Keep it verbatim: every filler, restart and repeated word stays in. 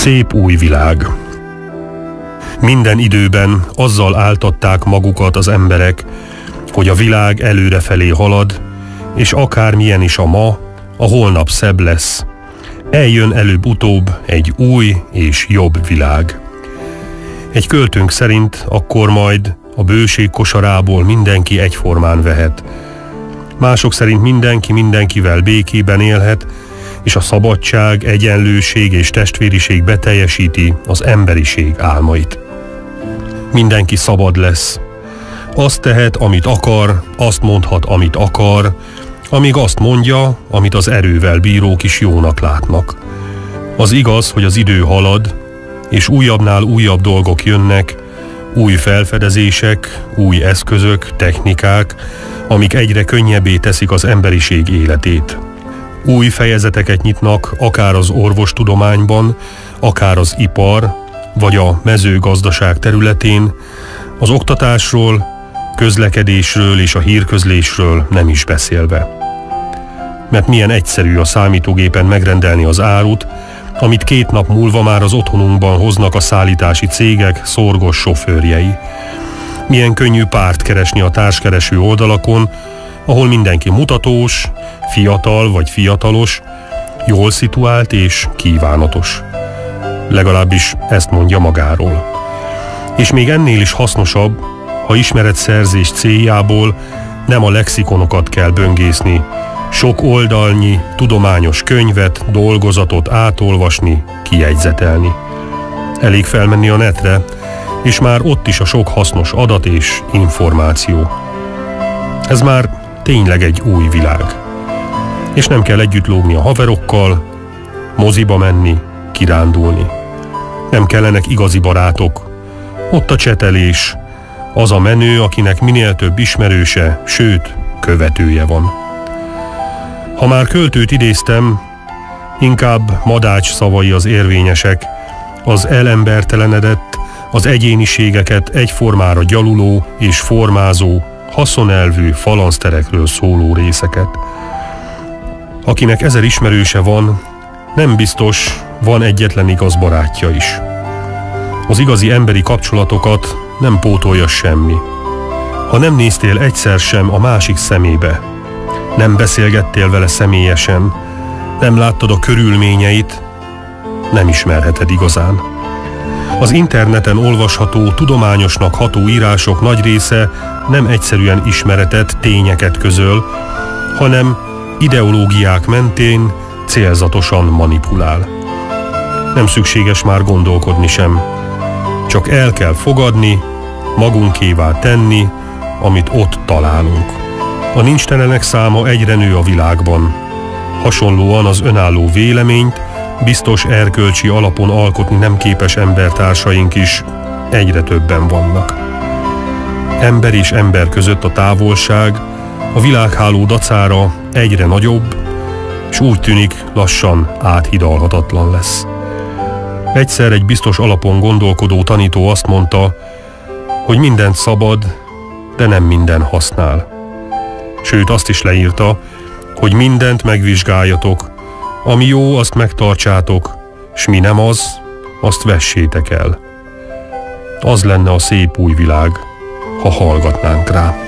szép új világ. Minden időben azzal áltatták magukat az emberek, hogy a világ előrefelé halad, és akármilyen is a ma, a holnap szebb lesz. Eljön előbb-utóbb egy új és jobb világ. Egy költőnk szerint akkor majd a bőség kosarából mindenki egyformán vehet. Mások szerint mindenki mindenkivel békében élhet, és a szabadság, egyenlőség és testvériség beteljesíti az emberiség álmait. Mindenki szabad lesz. Azt tehet, amit akar, azt mondhat, amit akar, amíg azt mondja, amit az erővel bírók is jónak látnak. Az igaz, hogy az idő halad, és újabbnál újabb dolgok jönnek, új felfedezések, új eszközök, technikák, amik egyre könnyebbé teszik az emberiség életét. Új fejezeteket nyitnak akár az orvostudományban, akár az ipar, vagy a mezőgazdaság területén, az oktatásról, közlekedésről és a hírközlésről nem is beszélve. Mert milyen egyszerű a számítógépen megrendelni az árut, amit két nap múlva már az otthonunkban hoznak a szállítási cégek szorgos sofőrjei. Milyen könnyű párt keresni a társkereső oldalakon, ahol mindenki mutatós, fiatal vagy fiatalos, jól szituált és kívánatos. Legalábbis ezt mondja magáról. És még ennél is hasznosabb, ha ismeretszerzés céljából nem a lexikonokat kell böngészni, sok oldalnyi tudományos könyvet, dolgozatot átolvasni, kijegyzetelni. Elég felmenni a netre, és már ott is a sok hasznos adat és információ. Ez már tényleg egy új világ. És nem kell együtt lógni a haverokkal, moziba menni, kirándulni. Nem kellenek igazi barátok. Ott a csetelés, az a menő, akinek minél több ismerőse, sőt, követője van. Ha már költőt idéztem, inkább Madács szavai az érvényesek, az elembertelenedett, az egyéniségeket egyformára gyaluló és formázó, haszonelvű falanszterekről szóló részeket. Akinek ezer ismerőse van, nem biztos, van egyetlen igaz barátja is. Az igazi emberi kapcsolatokat nem pótolja semmi. Ha nem néztél egyszer sem a másik szemébe, nem beszélgettél vele személyesen, nem láttad a körülményeit, nem ismerheted igazán. Az interneten olvasható, tudományosnak ható írások nagy része nem egyszerűen ismeretet, tényeket közöl, hanem ideológiák mentén célzatosan manipulál. Nem szükséges már gondolkodni sem, csak el kell fogadni, magunkévá tenni, amit ott találunk. A nincstelenek száma egyre nő a világban. Hasonlóan az önálló véleményt, biztos erkölcsi alapon alkotni nem képes embertársaink is egyre többen vannak. Ember és ember között a távolság a világháló dacára egyre nagyobb, és úgy tűnik lassan áthidalhatatlan lesz. Egyszer egy biztos alapon gondolkodó tanító azt mondta, hogy mindent szabad, de nem minden használ. Sőt, azt is leírta, hogy mindent megvizsgáljatok, ami jó, azt megtartsátok, s mi nem az, azt vessétek el. Az lenne a szép új világ, ha hallgatnánk rá.